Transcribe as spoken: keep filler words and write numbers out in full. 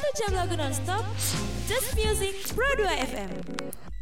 Satu jam lagu non-stop, Just Music Pro dua F M.